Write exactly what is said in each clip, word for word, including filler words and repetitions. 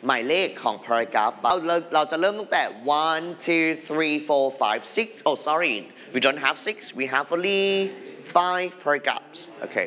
หมายเลขของ paragraph เราเราเราจะเริ่มตั้งแต่ one two three four five six oh sorry we don't have six we have only five paragraphs okay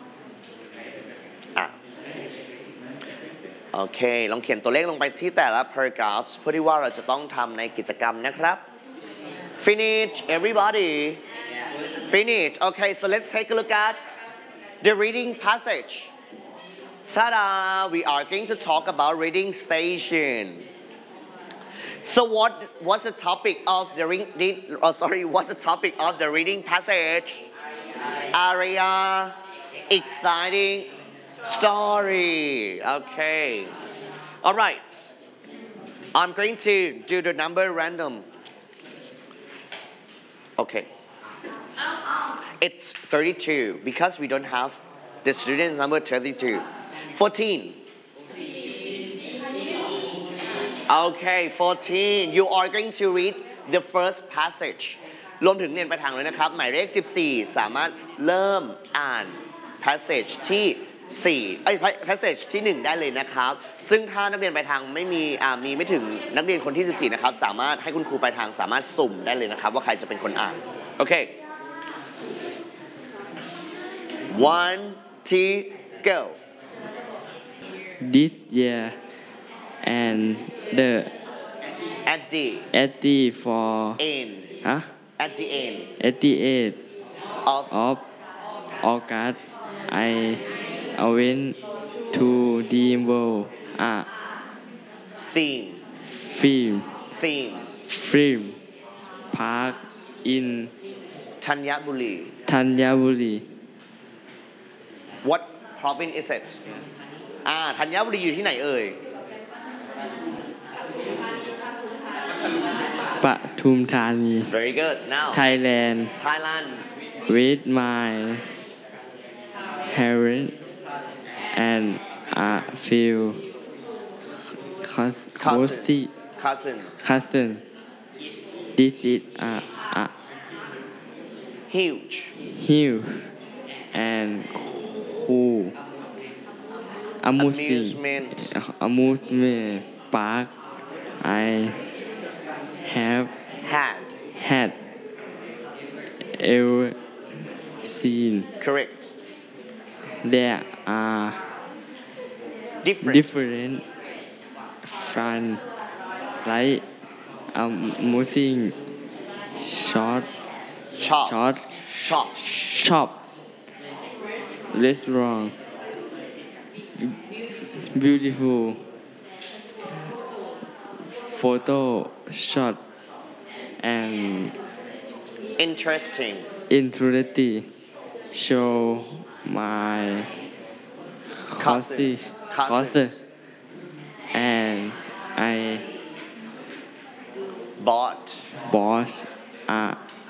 อ่ะโอเคลองเขียนตัวเลขลงไปที่แต่ละ paragraphs เพื่อที่ว่าเราจะต้องทำในกิจกรรมนะครับ finish everybody finish okay so let's take a look at the reading passage Ta-da! We are going to talk about reading station. So what what's the topic of the reading? Oh, sorry, what's the topic of the reading passage? Area, exciting story. Okay. All right. I'm going to do the number random. Okay. It's thirty-two because we don't have the student number thirty-two. fourteen. Okay, fourteen. You are going to read the first passage. รวมถึงเรียนไปทางเลยนะครับหมายเลขสิบสี่สามารถเริ่มอ่าน passage ที่สี่เอ้ย passage ที่หนึ่งได้เลยนะครับซึ่งถ้านักเรียนไปทางไม่มีอ่ามีไม่ถึงนักเรียนคนที่สิบสี่นะครับสามารถให้คุณครูไปทางสามารถสุ่มได้เลยนะครับว่าใครจะเป็นคนอ่านโอเค one two go This year and the at the at the for end huh? at the end at the end of of August I I went to Dream World a theme film theme film park in ธัญบุรี Thanyaburi What province is it อ่าธัญบุรีอยู่ที่ไหนเอ่ยปทุมธานี Very good now Thailand Thailand with my parents and a few cous- cozy cousin cousin this is a, a huge huge and cool amusing amusement amusement park I have had had ever seen. correct There are different different fun like amusing short shop short shop shop restaurant beautiful photo shot and interesting interesting show my Cousins. cousins Cousins. cousins and I bought bought a,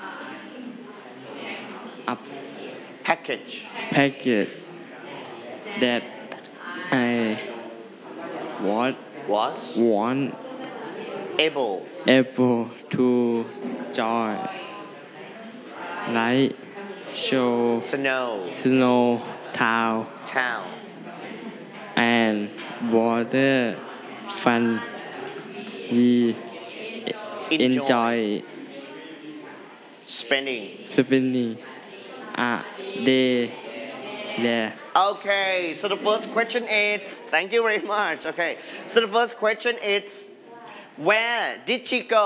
a package packet that I was was want able able to join like show snow snow town town and water fun we enjoy spending spending a day there. Okay, so the first question is, thank you very much. Okay, so the first question is, where did she go?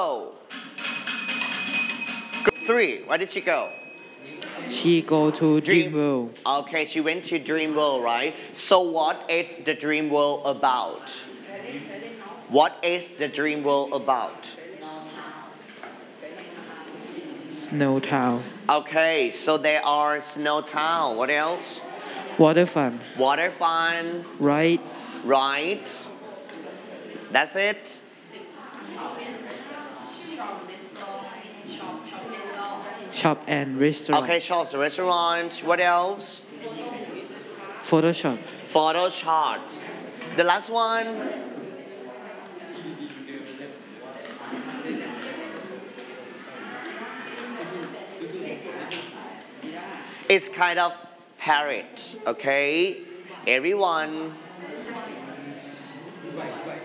Group three, where did she go? She go to Dream- Dream World. Okay, she went to Dream World, right? So what is the Dream World about? What is the Dream World about? Snow Town. Okay, so there are Snow Town. What else? Water fun. Water fun, Right. right? That's it? Shop and restaurant. Okay, shops, restaurant. What else? Photoshop. Photo shots. The last one? It's kind of parrot, okay? Everyone